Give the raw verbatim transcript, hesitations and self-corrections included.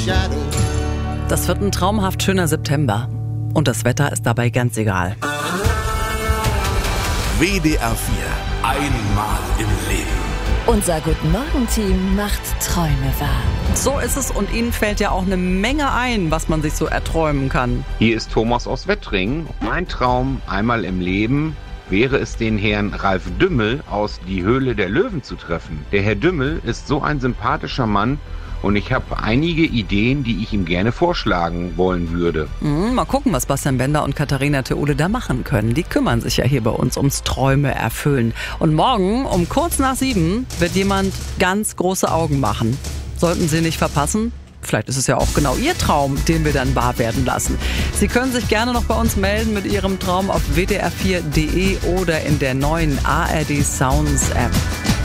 Das wird ein traumhaft schöner September. Und das Wetter ist dabei ganz egal. W D R vier. Einmal im Leben. Unser Guten-Morgen-Team macht Träume wahr. So ist es und Ihnen fällt ja auch eine Menge ein, was man sich so erträumen kann. Hier ist Thomas aus Wettring. Mein Traum einmal im Leben wäre es, den Herrn Ralf Dümmel aus Die Höhle der Löwen zu treffen. Der Herr Dümmel ist so ein sympathischer Mann und ich habe einige Ideen, die ich ihm gerne vorschlagen wollen würde. Mhm, mal gucken, was Bastian Bender und Katharina Theole da machen können. Die kümmern sich ja hier bei uns ums Träume erfüllen. Und morgen um kurz nach sieben wird jemand ganz große Augen machen. Sollten Sie nicht verpassen? Vielleicht ist es ja auch genau Ihr Traum, den wir dann wahr werden lassen. Sie können sich gerne noch bei uns melden mit Ihrem Traum auf w d r vier punkt d e oder in der neuen A R D Sounds App.